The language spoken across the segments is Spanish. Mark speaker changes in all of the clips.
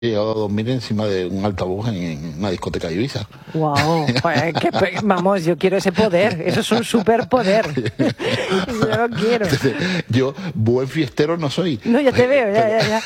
Speaker 1: he llegado a dormir encima de un altavoz en una discoteca de Ibiza.
Speaker 2: Wow, vamos, yo quiero ese poder, eso es un superpoder. Yo lo quiero.
Speaker 1: Entonces, yo buen fiestero no soy.
Speaker 2: No, ya te veo, ya.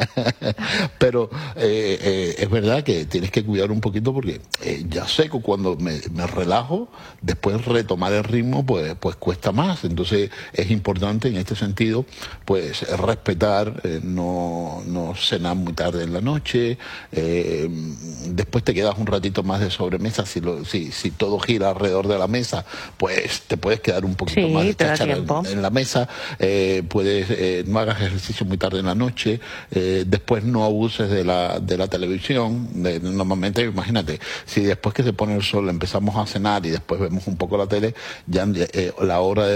Speaker 1: Pero es verdad que tienes que cuidar un poquito porque ya sé que cuando me relajo, después retomar el ritmo pues cuesta más. Entonces es importante en este sentido pues respetar, no cenar muy tarde en la noche. Después te quedas un ratito más de sobremesa, si todo gira alrededor de la mesa, pues te puedes quedar un poquito más de cháchara en la mesa, no hagas ejercicio muy tarde en la noche, después no abuses de la televisión. Normalmente, imagínate, si después que se pone el sol empezamos a cenar y después vemos un poco la tele, ya la hora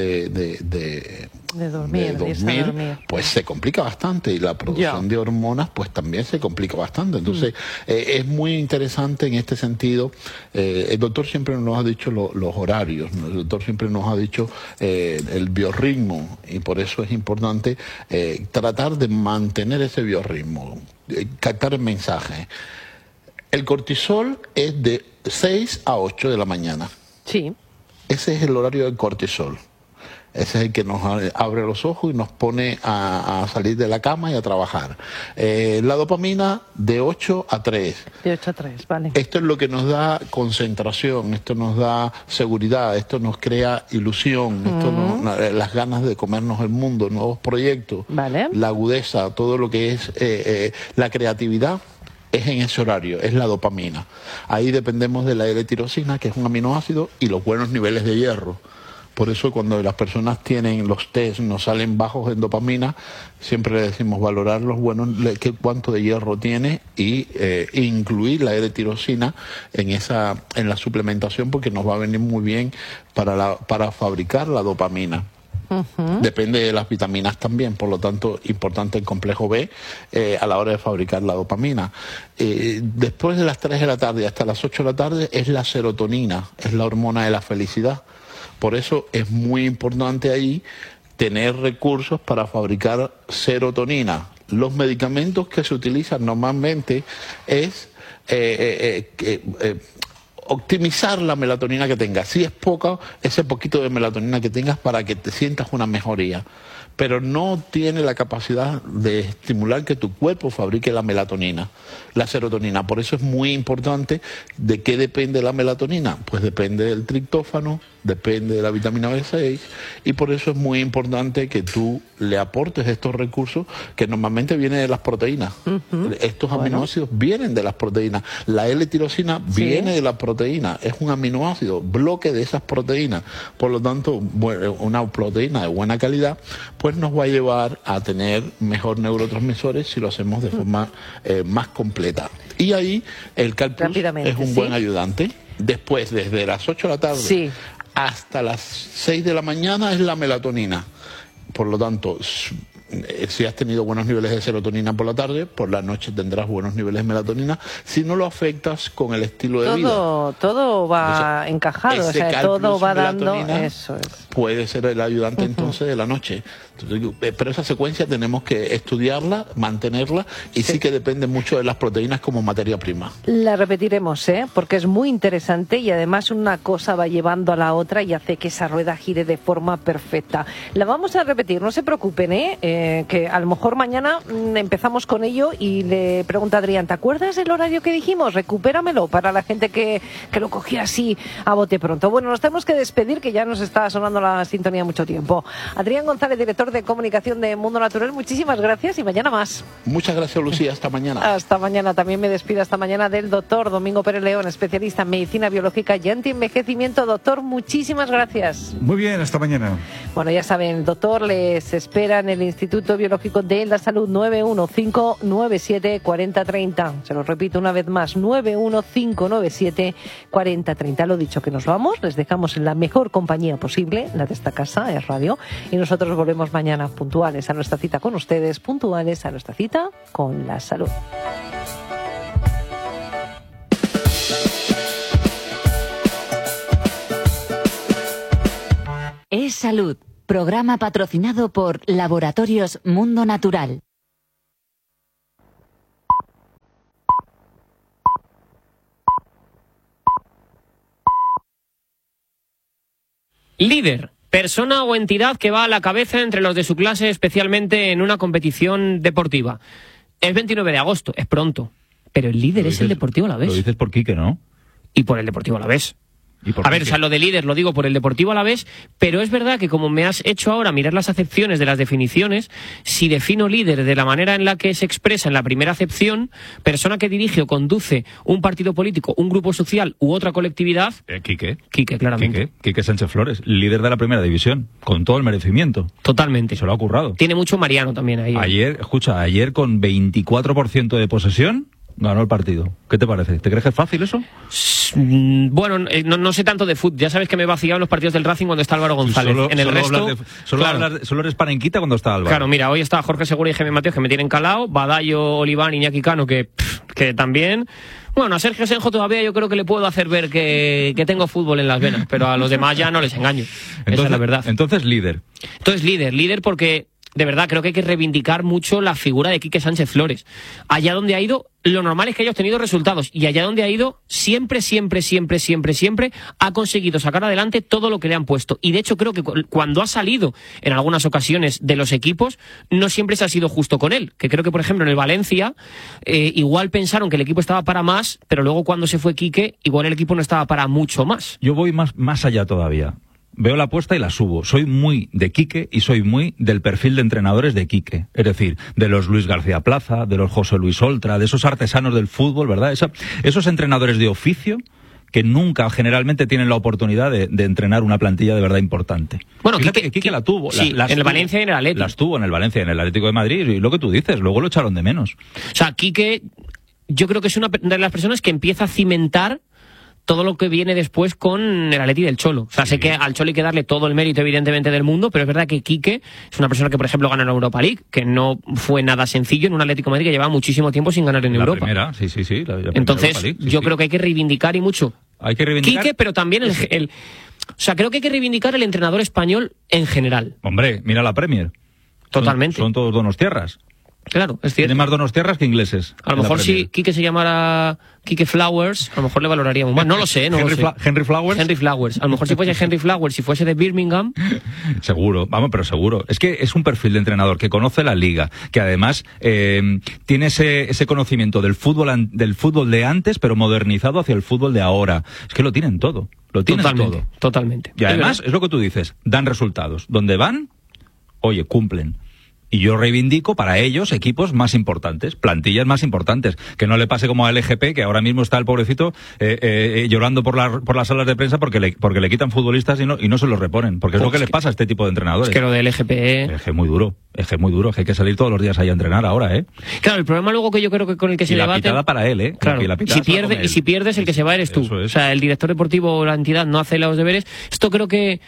Speaker 1: de dormir, pues se complica bastante, y la producción de hormonas pues también se complica bastante. Entonces es muy interesante en este sentido. El doctor siempre nos ha dicho los horarios, ¿no? El doctor siempre nos ha dicho el biorritmo, y por eso es importante tratar de mantener ese biorritmo, captar el mensaje. El cortisol es de 6 a 8 de la mañana.
Speaker 2: Sí.
Speaker 1: Ese es el horario del cortisol. Ese es el que nos abre los ojos y nos pone a salir de la cama y a trabajar. La dopamina de 8 a 3.
Speaker 2: De 8 a 3, vale.
Speaker 1: Esto es lo que nos da concentración, esto nos da seguridad, esto nos crea ilusión, las ganas de comernos el mundo, nuevos proyectos,
Speaker 2: vale.
Speaker 1: La agudeza, todo lo que es la creatividad. Es en ese horario, es la dopamina. Ahí dependemos de la L-tirosina, que es un aminoácido, y los buenos niveles de hierro. Por eso cuando las personas tienen los test, nos salen bajos en dopamina, siempre le decimos valorar los buenos, cuánto de hierro tiene, y incluir la L-tirosina en la suplementación, porque nos va a venir muy bien para fabricar la dopamina. Depende de las vitaminas también, por lo tanto, importante el complejo B a la hora de fabricar la dopamina. Después de las 3 de la tarde hasta las 8 de la tarde es la serotonina, es la hormona de la felicidad. Por eso es muy importante ahí tener recursos para fabricar serotonina. Los medicamentos que se utilizan normalmente es optimizar la melatonina que tengas. Si es poca, ese poquito de melatonina que tengas para que te sientas una mejoría. Pero no tiene la capacidad de estimular que tu cuerpo fabrique la melatonina, la serotonina. Por eso es muy importante. ¿De qué depende la melatonina? Pues depende del triptófano, depende de la vitamina B6, y por eso es muy importante que tú le aportes estos recursos que normalmente vienen de las proteínas. Estos aminoácidos vienen de las proteínas. La L-tirosina viene de las proteínas, es un aminoácido, bloque de esas proteínas. Por lo tanto, una proteína de buena calidad pues nos va a llevar a tener mejor neurotransmisores si lo hacemos de forma más completa. Y ahí el CalPlus es un buen ayudante. Después, desde las 8 de la tarde hasta las 6 de la mañana es la melatonina. Por lo tanto, si has tenido buenos niveles de serotonina por la tarde, por la noche tendrás buenos niveles de melatonina. Si no lo afectas con el estilo de vida.
Speaker 2: Todo va encajado, o sea, todo va dando. Eso es.
Speaker 1: Puede ser el ayudante entonces de la noche. Entonces, pero esa secuencia tenemos que estudiarla, mantenerla, y sí que depende mucho de las proteínas como materia prima.
Speaker 2: La repetiremos, porque es muy interesante, y además una cosa va llevando a la otra y hace que esa rueda gire de forma perfecta. La vamos a repetir, no se preocupen, que a lo mejor mañana empezamos con ello, y le pregunta a Adrián, ¿te acuerdas del horario que dijimos? Recupéramelo para la gente que lo cogía así a bote pronto. Bueno, nos tenemos que despedir, que ya nos está sonando la sintonía mucho tiempo. Adrián González, director de comunicación de Mundo Natural, muchísimas gracias, y mañana más.
Speaker 1: Muchas gracias, Lucía, hasta mañana.
Speaker 2: Hasta mañana. También me despido hasta mañana del doctor Domingo Pérez León, especialista en medicina biológica y antienvejecimiento. Doctor, muchísimas gracias.
Speaker 3: Muy bien, hasta mañana.
Speaker 2: Bueno, ya saben, el doctor les espera en el Instituto Biológico de la Salud, 915974030. Se lo repito una vez más, 915974030. Lo dicho, que nos vamos, les dejamos en la mejor compañía posible, la de esta casa, es radio, y nosotros volvemos mañana puntuales a nuestra cita con ustedes, puntuales a nuestra cita con la salud.
Speaker 4: Es Salud, programa patrocinado por Laboratorios Mundo Natural.
Speaker 3: Líder. Persona o entidad que va a la cabeza entre los de su clase, especialmente en una competición deportiva. Es 29 de agosto, es pronto. Pero el líder es el Deportivo Alavés.
Speaker 5: Lo dices por Quique, ¿no?
Speaker 3: Y por el Deportivo Alavés. A ver, o sea, lo de líder lo digo por el Deportivo Alavés, pero es verdad que como me has hecho ahora mirar las acepciones de las definiciones, si defino líder de la manera en la que se expresa en la primera acepción, persona que dirige o conduce un partido político, un grupo social u otra colectividad...
Speaker 5: Quique,
Speaker 3: claramente.
Speaker 5: Quique Sánchez Flores, líder de la primera división, con todo el merecimiento.
Speaker 3: Totalmente.
Speaker 5: Se lo ha currado.
Speaker 3: Tiene mucho Mariano también ahí.
Speaker 5: Ayer con 24% de posesión... ganó el partido. ¿Qué te parece? ¿Te crees que es fácil eso?
Speaker 3: Bueno, no sé tanto de fútbol. Ya sabes que me he vaciado en los partidos del Racing cuando está Álvaro González.
Speaker 5: Solo eres panenquita cuando está Álvaro.
Speaker 3: Claro, mira, hoy está Jorge Segura y Jaime Mateos, que me tienen calado. Badayo, Oliván, Iñaki Cano, que también... Bueno, a Sergio Senjo todavía yo creo que le puedo hacer ver que tengo fútbol en las venas, pero a los demás ya no les engaño. Esa es la verdad.
Speaker 5: Entonces líder
Speaker 3: porque... De verdad, creo que hay que reivindicar mucho la figura de Quique Sánchez Flores. Allá donde ha ido, lo normal es que haya obtenido resultados. Y allá donde ha ido, siempre ha conseguido sacar adelante todo lo que le han puesto. Y de hecho creo que cuando ha salido en algunas ocasiones de los equipos, no siempre se ha sido justo con él. Que creo que, por ejemplo, en el Valencia, igual pensaron que el equipo estaba para más, pero luego cuando se fue Quique, igual el equipo no estaba para mucho más.
Speaker 5: Yo voy más allá todavía. Veo la apuesta y la subo. Soy muy de Quique y soy muy del perfil de entrenadores de Quique. Es decir, de los Luis García Plaza, de los José Luis Oltra, de esos artesanos del fútbol, ¿verdad? Esos entrenadores de oficio que nunca generalmente tienen la oportunidad de entrenar una plantilla de verdad importante.
Speaker 3: Bueno,
Speaker 5: Quique la tuvo.
Speaker 3: Sí, en el Valencia y en el Atlético.
Speaker 5: Las tuvo en el Valencia y en el Atlético de Madrid. Y lo que tú dices, luego lo echaron de menos.
Speaker 3: O sea, Quique, yo creo que es una de las personas que empieza a cimentar todo lo que viene después con el Atleti del Cholo. O sea, sé que al Cholo hay que darle todo el mérito, evidentemente, del mundo, pero es verdad que Quique es una persona que, por ejemplo, gana en la Europa League, que no fue nada sencillo en un Atlético de Madrid que llevaba muchísimo tiempo sin ganar en Europa.
Speaker 5: Primera, sí.
Speaker 3: Entonces, yo creo que hay que reivindicar y mucho.
Speaker 5: Hay que reivindicar.
Speaker 3: Quique, pero también o sea, creo que hay que reivindicar el entrenador español en general.
Speaker 5: Hombre, mira la Premier.
Speaker 3: Totalmente.
Speaker 5: Son todos donostiarras.
Speaker 3: Claro, es cierto.
Speaker 5: Tiene más donostiarras que ingleses.
Speaker 3: A lo mejor si Quique se llamara Quique Flowers, a lo mejor le valoraríamos más. No lo sé,
Speaker 5: Henry Flowers.
Speaker 3: Henry Flowers. A lo mejor si fuese Henry Flowers, si fuese de Birmingham.
Speaker 5: Seguro, pero seguro. Es que es un perfil de entrenador que conoce la liga, que además tiene ese conocimiento del fútbol de antes, pero modernizado hacia el fútbol de ahora. Es que lo tienen todo. Lo tienen todo.
Speaker 3: Totalmente.
Speaker 5: Y además, es lo que tú dices, dan resultados. Donde van, oye, cumplen. Y yo reivindico para ellos equipos más importantes, plantillas más importantes. Que no le pase como al LGP, que ahora mismo está el pobrecito llorando por las salas de prensa porque le quitan futbolistas y no se los reponen. Porque es lo que les pasa a este tipo de entrenadores.
Speaker 3: Es que lo del LGP...
Speaker 5: Es que es muy duro, que hay que salir todos los días ahí a entrenar ahora, ¿eh?
Speaker 3: Claro, el problema luego que yo creo que con el que se debate...
Speaker 5: Y la pitada para él, ¿eh?
Speaker 3: Claro, si pierdes, el que se va eres tú. O sea, el director deportivo o la entidad no hace los deberes. Esto creo que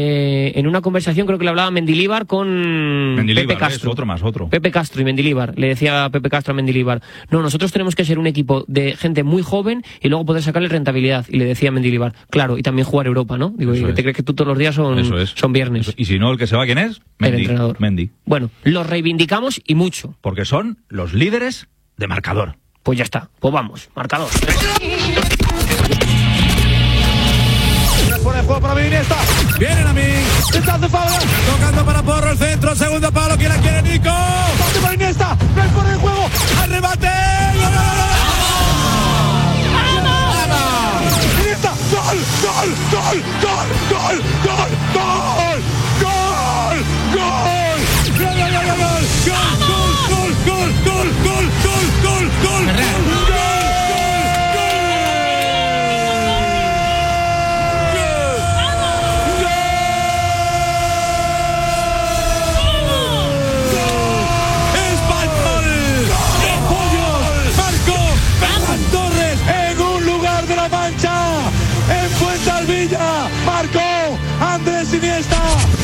Speaker 3: en una conversación creo que le hablaba Mendilibar con Pepe Castro.
Speaker 5: Otro.
Speaker 3: Pepe Castro y Mendilibar. Le decía Pepe Castro a Mendilibar, no, nosotros tenemos que ser un equipo de gente muy joven y luego poder sacarle rentabilidad. Y le decía a Mendilibar, claro, y también jugar Europa, ¿no? Digo, ¿y te crees que tú todos los días son viernes?
Speaker 5: Y si no, el que se va, ¿quién es?
Speaker 3: El entrenador.
Speaker 5: Mendy.
Speaker 3: Bueno, los reivindicamos y mucho.
Speaker 5: Porque son los líderes de marcador.
Speaker 3: Pues ya está, pues vamos, marcador.
Speaker 6: Pone el juego para Iniesta. Vienen a mí. Vistazo Fabra. Tocando para Porro el centro. Segundo palo. ¿Quién la quiere, Nico? Pase para Iniesta. No pone el juego. Al remate. ¡Vamos! Iniesta. Gol. Marcó Andrés Iniesta.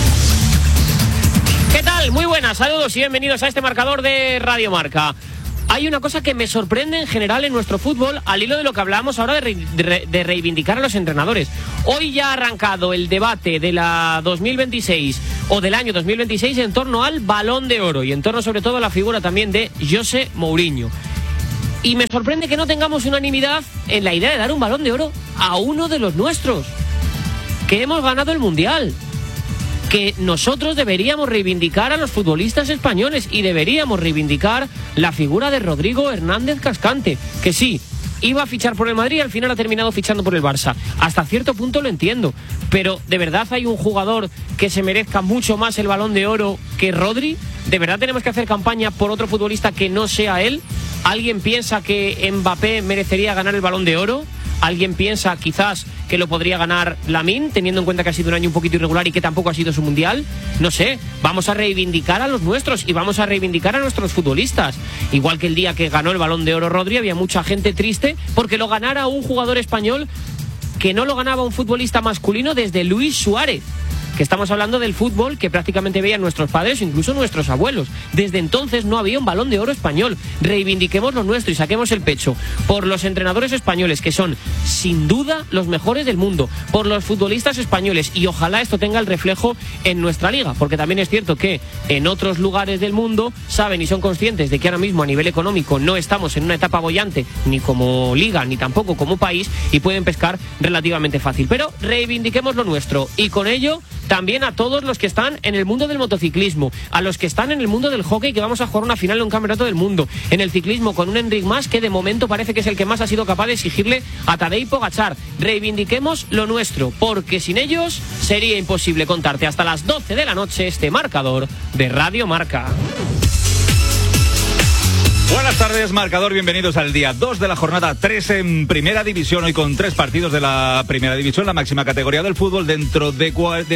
Speaker 3: ¿Qué tal? Muy buenas, saludos y bienvenidos a este marcador de Radio Marca. Hay una cosa que me sorprende en general en nuestro fútbol, al hilo de lo que hablábamos ahora de reivindicar a los entrenadores. Hoy ya ha arrancado el debate de la 2026 o del año 2026 en torno al Balón de Oro y en torno sobre todo a la figura también de José Mourinho. Y me sorprende que no tengamos unanimidad en la idea de dar un Balón de Oro a uno de los nuestros. que hemos ganado el Mundial. Que nosotros deberíamos reivindicar a los futbolistas españoles y deberíamos reivindicar la figura de Rodrigo Hernández Cascante, que sí, iba a fichar por el Madrid y al final ha terminado fichando por el Barça. Hasta cierto punto lo entiendo, pero ¿de verdad hay un jugador que se merezca mucho más el Balón de Oro que Rodri? ¿De verdad tenemos que hacer campaña por otro futbolista que no sea él? ¿Alguien piensa que Mbappé merecería ganar el Balón de Oro? ¿Alguien piensa quizás que lo podría ganar Lamine, teniendo en cuenta que ha sido un año un poquito irregular y que tampoco ha sido su Mundial? No sé, vamos a reivindicar a los nuestros y vamos a reivindicar a nuestros futbolistas. Igual que el día que ganó el Balón de Oro Rodri, había mucha gente triste porque lo ganara un jugador español que no lo ganaba un futbolista masculino desde Luis Suárez. Que estamos hablando del fútbol que prácticamente veían nuestros padres o incluso nuestros abuelos. Desde entonces no había un Balón de Oro español. Reivindiquemos lo nuestro y saquemos el pecho por los entrenadores españoles, que son sin duda los mejores del mundo, por los futbolistas españoles, y ojalá esto tenga el reflejo en nuestra liga, porque también es cierto que en otros lugares del mundo saben y son conscientes de que ahora mismo a nivel económico no estamos en una etapa boyante, ni como liga, ni tampoco como país, y pueden pescar relativamente fácil. Pero reivindiquemos lo nuestro, y con ello también a todos los que están en el mundo del motociclismo, a los que están en el mundo del hockey, que vamos a jugar una final en un campeonato del mundo, en el ciclismo con un Enric Mas que de momento parece que es el que más ha sido capaz de exigirle a Tadej Pogačar. Reivindiquemos lo nuestro, porque sin ellos sería imposible contarte hasta las 12 de la noche este marcador de Radio Marca.
Speaker 5: Buenas tardes, marcador, bienvenidos al día 2 de la jornada 3 en Primera División, hoy con 3 partidos de la Primera División, la máxima categoría del fútbol. Dentro de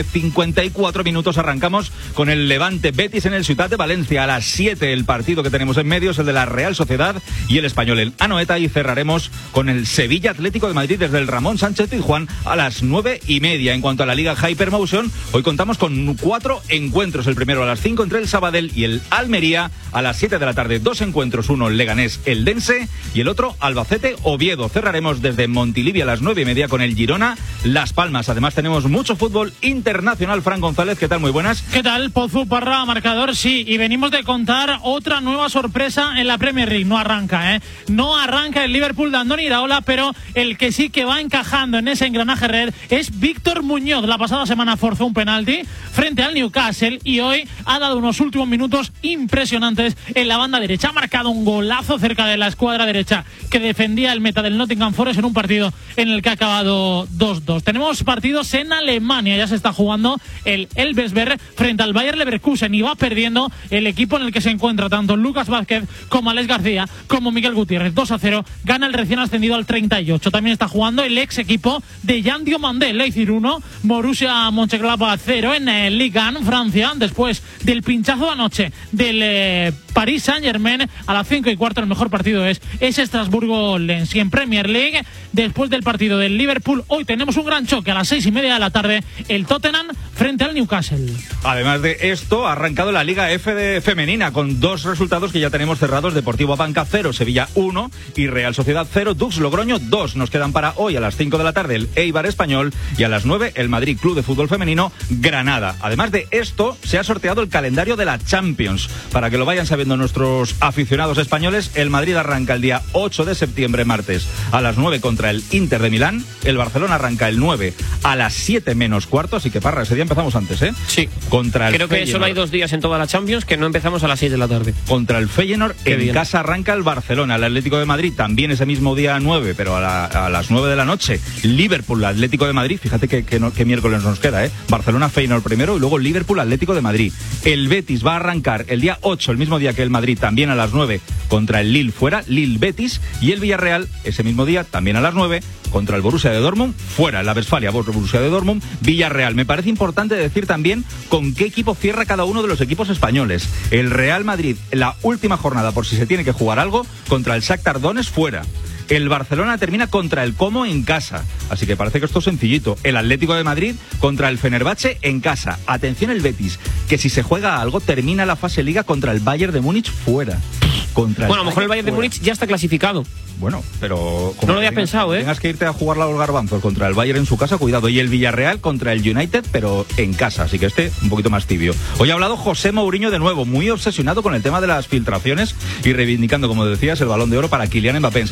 Speaker 5: 54 minutos arrancamos con el Levante Betis en el Ciutat de Valencia. A las 7 el partido que tenemos en medio es el de la Real Sociedad y el Español en Anoeta, y cerraremos con el Sevilla Atlético de Madrid desde el Ramón Sánchez Pizjuán a las 9:30. En cuanto a la Liga Hypermotion, hoy contamos con 4 encuentros, el primero a las 5 entre el Sabadell y el Almería, a las 7 de la tarde 2 encuentros, uno Leganés Eldense y el otro Albacete Oviedo. Cerraremos desde Montilivi a las 9:30 con el Girona Las Palmas. Además tenemos mucho fútbol internacional. Fran González, ¿qué tal? Muy buenas.
Speaker 7: ¿Qué tal? Pozu Parra, marcador, sí, y venimos de contar otra nueva sorpresa en la Premier League. No arranca, no arranca el Liverpool de Andoni Iraola, pero el que sí que va encajando en ese engranaje red es Víctor Muñoz. La pasada semana forzó un penalti frente al Newcastle y hoy ha dado unos últimos minutos impresionantes en la banda derecha. Ha marcado un golazo cerca de la escuadra derecha que defendía el meta del Nottingham Forest en un partido en el que ha acabado 2-2. Tenemos partidos en Alemania, ya se está jugando el Elversberg frente al Bayer Leverkusen y va perdiendo el equipo en el que se encuentra tanto Lucas Vázquez como Alex García como Miguel Gutiérrez. 2-0, gana el recién ascendido al 38. También está jugando el ex equipo de Jan Diomandé, Leipzig 1, Borussia Mönchengladbach 0 en Ligue 1 Francia, después del pinchazo de anoche del Paris Saint-Germain. A las 5:15 el mejor partido es Estrasburgo-Lens. Y en Premier League, después del partido del Liverpool, hoy tenemos un gran choque a las 6:30 de la tarde, el Tottenham frente al Newcastle.
Speaker 5: Además de esto, ha arrancado la Liga F de femenina con 2 resultados que ya tenemos cerrados: Deportivo Abanca 0, Sevilla 1 y Real Sociedad 0, Dux Logroño 2. Nos quedan para hoy a las 5 de la tarde el Eibar Español y a las 9 el Madrid Club de Fútbol Femenino Granada. Además de esto, se ha sorteado el calendario de la Champions. Para que lo vayan sabiendo nuestros aficionados españoles, el Madrid arranca el día 8 de septiembre, martes, a las 9 contra el Inter de Milán. El Barcelona arranca el 9 a las 7:15, así que Parra, ese día empezamos antes, ¿eh?
Speaker 3: Sí.
Speaker 5: Contra el
Speaker 3: Creo que
Speaker 5: Feyenoord.
Speaker 3: solo hay 2 días en toda la Champions que no empezamos a las 6 de la tarde.
Speaker 5: Contra el Feyenoord,
Speaker 3: Qué
Speaker 5: en
Speaker 3: bien.
Speaker 5: casa arranca el Barcelona. El Atlético de Madrid también ese mismo día 9, pero a las 9 de la noche. Liverpool, Atlético de Madrid, fíjate que miércoles nos queda, ¿eh? Barcelona, Feyenoord primero y luego Liverpool, Atlético de Madrid. El Betis va a arrancar el día 8, el mismo día que el Madrid, también a las 9 contra el Lille fuera, Lille Betis, y el Villarreal ese mismo día, también a las 9, contra el Borussia de Dortmund fuera, la Westfalia, Borussia de Dortmund, Villarreal. Me parece importante decir también con qué equipo cierra cada uno de los equipos españoles. El Real Madrid, la última jornada, por si se tiene que jugar algo, contra el Shakhtar Donetsk fuera. El Barcelona termina contra el Como en casa, así que parece que esto es sencillito. El Atlético de Madrid contra el Fenerbahce en casa. Atención el Betis, que si se juega algo termina la fase Liga contra el Bayern de Múnich fuera. Bueno,
Speaker 3: a lo mejor el Bayern de Múnich ya está clasificado.
Speaker 5: Bueno, pero...
Speaker 3: No lo había pensado, ¿eh?
Speaker 5: Tengas que irte a jugar los garbanzos contra el Bayern en su casa, cuidado. Y el Villarreal contra el United, pero en casa, así que un poquito más tibio. Hoy ha hablado José Mourinho de nuevo, muy obsesionado con el tema de las filtraciones y reivindicando, como decías, el Balón de Oro para Kylian Mbappé.